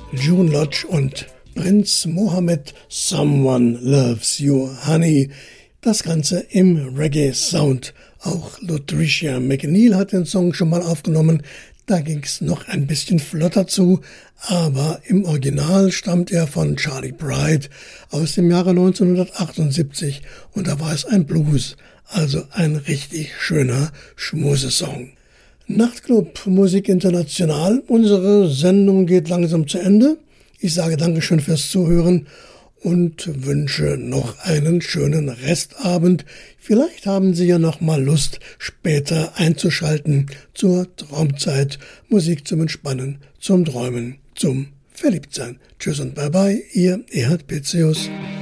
June Lodge und Prinz Mohammed, Someone Loves You Honey. Das Ganze im Reggae-Sound. Auch Latricia McNeil hat den Song schon mal aufgenommen. Da ging es noch ein bisschen flotter zu, aber im Original stammt er von Charlie Pride aus dem Jahre 1978 und da war es ein Blues, also ein richtig schöner Schmusesong. Nachtclub Musik International, unsere Sendung geht langsam zu Ende. Ich sage Dankeschön fürs Zuhören und wünsche noch einen schönen Restabend. Vielleicht haben Sie ja noch mal Lust, später einzuschalten zur Traumzeit. Musik zum Entspannen, zum Träumen, zum Verliebtsein. Tschüss und bye bye, Ihr Erhard Pezius.